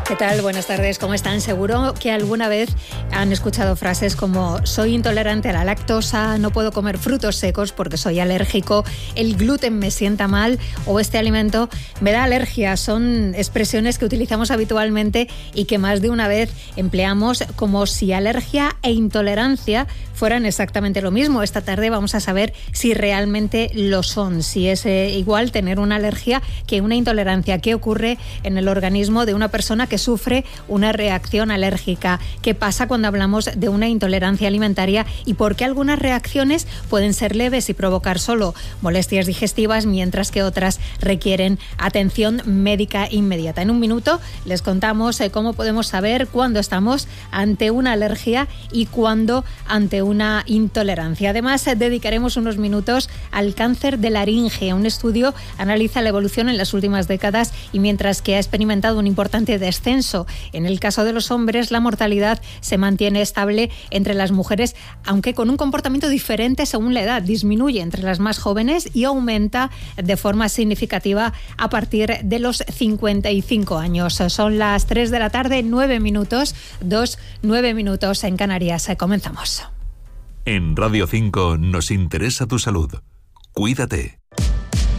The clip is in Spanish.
¿Qué tal? Buenas tardes, ¿cómo están? Seguro que alguna vez han escuchado frases como soy intolerante a la lactosa, no puedo comer frutos secos porque soy alérgico, el gluten me sienta mal o este alimento me da alergia. Son expresiones que utilizamos habitualmente y que más de una vez empleamos como si alergia e intolerancia fueran exactamente lo mismo. Esta tarde vamos a saber si realmente lo son, si es igual tener una alergia que una intolerancia. ¿Qué ocurre en el organismo de una persona que sufre una reacción alérgica? ¿Qué pasa cuando hablamos de una intolerancia alimentaria y por qué algunas reacciones pueden ser leves y provocar solo molestias digestivas, mientras que otras requieren atención médica inmediata? En un minuto les contamos cómo podemos saber cuándo estamos ante una alergia y cuándo ante una intolerancia. Además, dedicaremos unos minutos al cáncer de laringe. Un estudio analiza la evolución en las últimas décadas y mientras que ha experimentado un importante descenso en el caso de los hombres, la mortalidad se mantiene estable entre las mujeres, aunque con un comportamiento diferente según la edad. Disminuye entre las más jóvenes y aumenta de forma significativa a partir de los 55 años. Son las 3 de la tarde, 9 minutos, 9 minutos en Canarias. Comenzamos. En Radio 5 nos interesa tu salud. Cuídate.